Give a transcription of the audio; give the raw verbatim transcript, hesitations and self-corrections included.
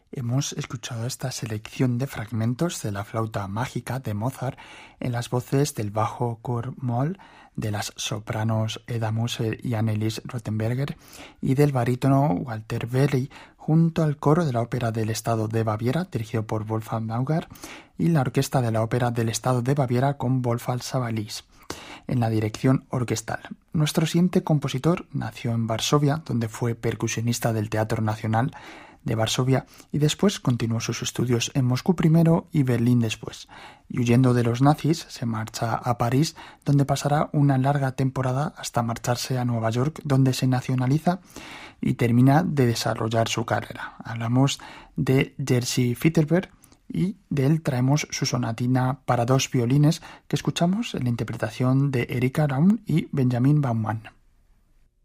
Hemos escuchado esta selección de fragmentos de la flauta mágica de Mozart en las voces del bajo Kurt Moll, de las sopranos Eda Moser y Annelies Rothenberger y del barítono Walter Berry, junto al coro de la Ópera del Estado de Baviera, dirigido por Wolfgang Mauger, y la Orquesta de la Ópera del Estado de Baviera con Wolfgang Savalis en la dirección orquestal. Nuestro siguiente compositor nació en Varsovia, donde fue percusionista del Teatro Nacional de Varsovia y después continuó sus estudios en Moscú primero y Berlín después. Y huyendo de los nazis, se marcha a París, donde pasará una larga temporada hasta marcharse a Nueva York, donde se nacionaliza y termina de desarrollar su carrera. Hablamos de Jerzy Fitterberg y de él traemos su sonatina para dos violines que escuchamos en la interpretación de Erika Raum y Benjamin Baumann.